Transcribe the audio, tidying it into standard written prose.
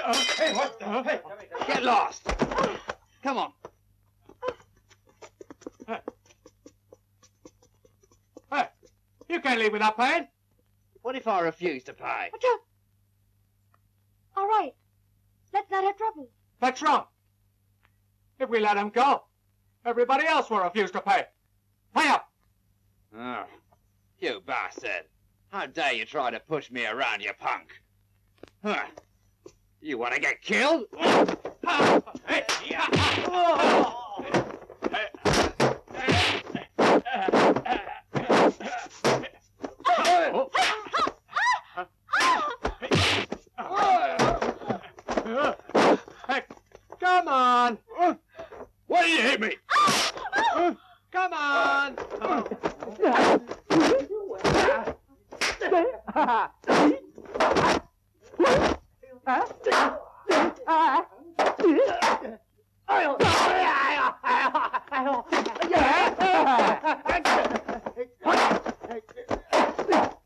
Hey, what the? Hey, Get lost. Come on. Hey, you can't leave without paying. What if I refuse to pay? Watch out. All right. Let's not have trouble. That's wrong. If we let him go, everybody else will refuse to pay. Pay up. Oh, you bastard. How dare you try to push me around, you punk? Huh. You want to get killed? Hey, come on. Why do you hit me? Come on.